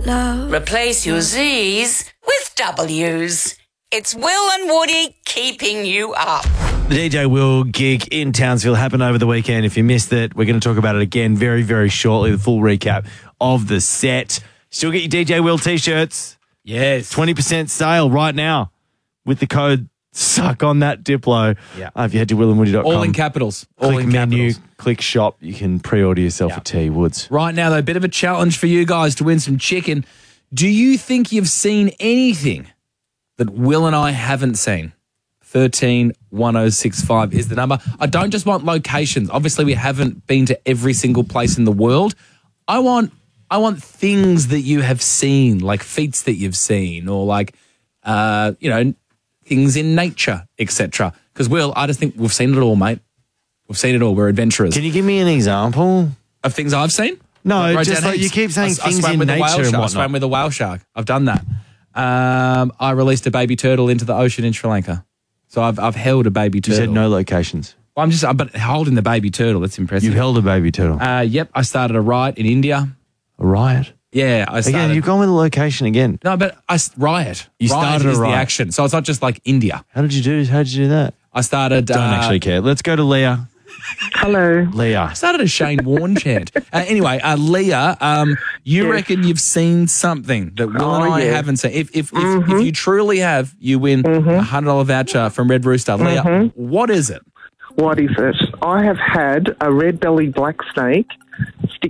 love. Replace your Z's with W's. It's Will and Woody keeping you up. The DJ Will gig in Townsville happened over the weekend. If you missed it, we're going to talk about it again very, very shortly. The full recap of the set. Still get your DJ Will t-shirts. Yes. 20% sale right now with the code SUCK on that Diplo. Yeah. If you head to willandwoody.com. All in capitals. All Click in menu, capitals. click shop. You can pre-order yourself a tee, Woods. Right now, though, a bit of a challenge for you guys to win some chicken. Do you think you've seen anything that Will and I haven't seen? 131065 is the number. I don't just want locations. Obviously, we haven't been to every single place in the world. I want things that you have seen, like feats that you've seen, or like things in nature, etc. Because Will, I just think we've seen it all, mate. We've seen it all. We're adventurers. Can you give me an example? Of things I've seen? No, Wrote just down like you heaps. keep saying I things swam in with a whale nature and shark. I whatnot. swam with a whale shark. I've done that. I released a baby turtle into the ocean in Sri Lanka. So I've held a baby You turtle. said no locations. Well, but holding the baby turtle, that's impressive. You've held a baby turtle. Yep, I started a riot in India. A riot? Yeah, I started. Again, you've gone with the location again. No, but riot. You started riot a is riot. the action. So it's not just like India. How did you do that? I started. Don't actually care. Let's go to Leah. Hello. Leah. I started a Shane Warne chant. Anyway, Leah, you reckon you've seen something that Will and I haven't seen. If you truly have, you win a $100 voucher from Red Rooster. Leah, what is it? What is it? I have had a red-bellied black snake stick